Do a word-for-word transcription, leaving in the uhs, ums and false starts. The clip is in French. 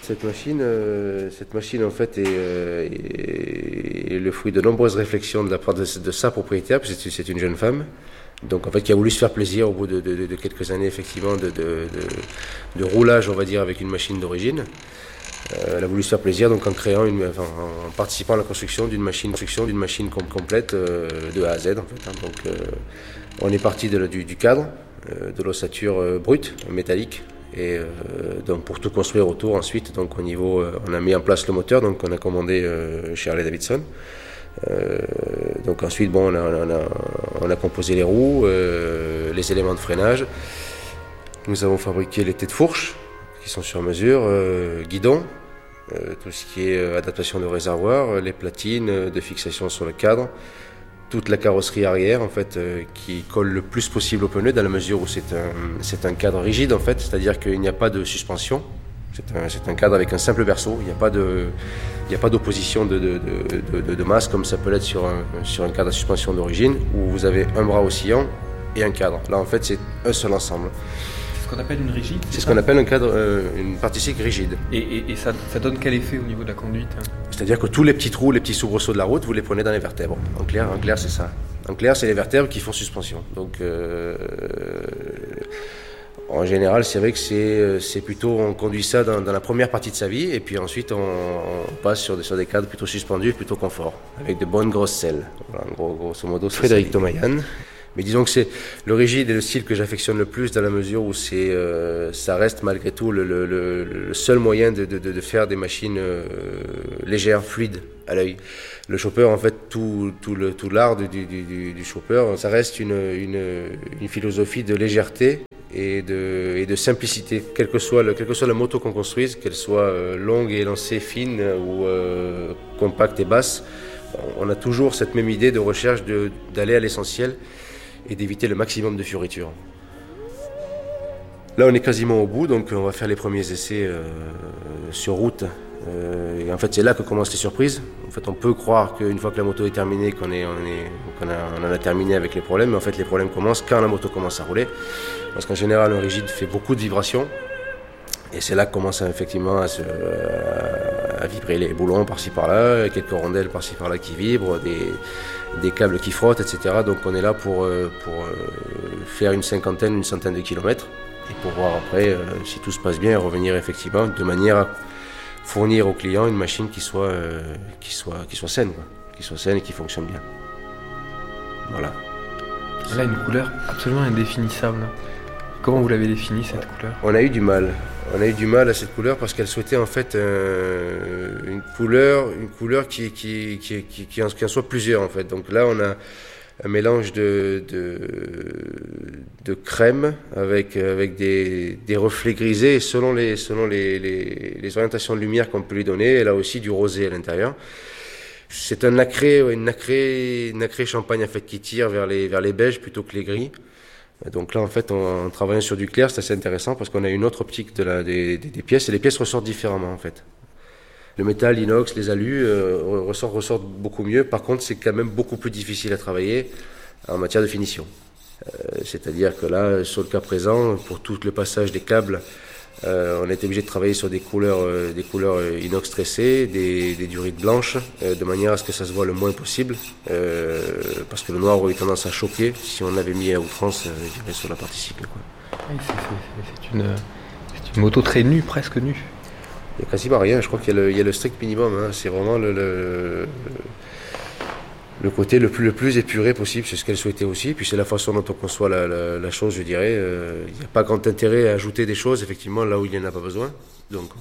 Cette machine, euh, cette machine en fait est, euh, est, est le fruit de nombreuses réflexions de la part de, de sa propriétaire, puisque c'est, c'est une jeune femme, donc en fait qui a voulu se faire plaisir au bout de, de, de quelques années effectivement de, de, de, de roulage, on va dire, avec une machine d'origine. Euh, elle a voulu se faire plaisir donc en créant, une, enfin, en participant à la construction d'une machine, construction d'une machine com- complète euh, de A à Z en fait. Hein. Donc euh, on est parti de, du, du cadre, euh, de l'ossature euh, brute, métallique. Et euh, donc pour tout construire autour ensuite, donc au niveau, euh, on a mis en place le moteur, donc on a commandé euh, chez Harley Davidson. Euh, donc ensuite, bon, on a, on a, on a composé les roues, euh, les éléments de freinage. Nous avons fabriqué les têtes de fourche qui sont sur mesure, euh, guidon, euh, tout ce qui est euh, adaptation de réservoir, les platines euh, de fixation sur le cadre. Toute la carrosserie arrière en fait euh, qui colle le plus possible au pneu dans la mesure où c'est un, c'est un cadre rigide en fait, c'est-à-dire qu'il n'y a pas de suspension, c'est un, c'est un cadre avec un simple berceau, il n'y a pas de, il n'y a pas d'opposition de, de, de, de, de masse comme ça peut l'être sur un, sur un cadre à suspension d'origine où vous avez un bras oscillant et un cadre. Là en fait c'est un seul ensemble. C'est ce qu'on appelle une rigide. C'est, c'est ce qu'on appelle un cadre, euh, une partie cycle rigide. Et, et, et ça, ça donne quel effet au niveau de la conduite? C'est-à-dire que tous les petits trous, les petits soubresauts de la route, vous les prenez dans les vertèbres. En clair, en clair c'est ça. En clair, c'est les vertèbres qui font suspension. Donc, euh, en général, c'est vrai que c'est, c'est plutôt, on conduit ça dans, dans la première partie de sa vie, et puis ensuite on, on passe sur des, sur des cadres plutôt suspendus, plutôt confort, avec de bonnes grosses selles. Voilà, en gros, grosso modo, c'est Frédéric Thomayan. Mais disons que c'est le rigide et le style que j'affectionne le plus dans la mesure où c'est, euh, ça reste malgré tout le, le, le, le seul moyen de, de, de faire des machines euh, légères, fluides à l'œil. Le chopper, en fait, tout, tout, le, tout l'art du, du, du, du chopper, ça reste une, une, une philosophie de légèreté et de, et de simplicité, quelle que soit, le, quelle que soit la moto qu'on construise, qu'elle soit euh, longue et élancée, fine ou euh, compacte et basse, on a toujours cette même idée de recherche de, d'aller à l'essentiel et d'éviter le maximum de fioritures. Là, on est quasiment au bout, donc on va faire les premiers essais euh, sur route. Euh, et en fait, c'est là que commencent les surprises. En fait, on peut croire qu'une fois que la moto est terminée, qu'on, est, on, est, qu'on a, on en a terminé avec les problèmes, mais en fait, les problèmes commencent quand la moto commence à rouler. Parce qu'en général, un rigide fait beaucoup de vibrations. Et c'est là que commence à, effectivement à, se, à vibrer les boulons par-ci par-là, quelques rondelles par-ci par-là qui vibrent, des, des câbles qui frottent, et cetera. Donc on est là pour, pour faire une cinquantaine, une centaine de kilomètres et pour voir après si tout se passe bien et revenir effectivement de manière à fournir au client une machine qui soit, qui soit, qui soit saine, quoi. Qui soit saine et qui fonctionne bien. Voilà. Là, une couleur absolument indéfinissable. Comment vous l'avez définie, cette couleur? On a eu du mal. On a eu du mal à cette couleur parce qu'elle souhaitait en fait euh, une couleur, une couleur qui, qui, qui, qui, qui, en, qui en soit plusieurs en fait. Donc là, on a un mélange de, de, de crème avec, avec des, des reflets grisés selon, les, selon les, les, les orientations de lumière qu'on peut lui donner. Elle a aussi du rosé à l'intérieur. C'est un nacré, une nacré, nacré champagne en fait, qui tire vers les, vers les beiges plutôt que les gris. Donc là, en fait, en travaillant sur du clair, c'est assez intéressant parce qu'on a une autre optique de la, des, des, des pièces et les pièces ressortent différemment, en fait. Le métal, l'inox, les alus euh, ressortent, ressortent beaucoup mieux. Par contre, c'est quand même beaucoup plus difficile à travailler en matière de finition. Euh, c'est-à-dire que là, sur le cas présent, pour tout le passage des câbles, euh, on a été obligé de travailler sur des couleurs, euh, des couleurs inox tressées, des, des durites blanches, euh, de manière à ce que ça se voit le moins possible, euh, parce que le noir aurait eu tendance à choquer si on l'avait mis à outrance, euh, je dirais, sur la partie cycle, quoi. Oui, c'est, c'est, c'est, une, c'est une moto très nue, presque nue. Il n'y a quasiment rien, je crois qu'il y a le, il y a le strict minimum, hein. C'est vraiment le, le, le côté le plus, le plus épuré possible, c'est ce qu'elle souhaitait aussi, puis c'est la façon dont on conçoit la, la, la chose, je dirais. Euh, il n'y a pas grand intérêt à ajouter des choses, effectivement, là où il n'y en a pas besoin. Donc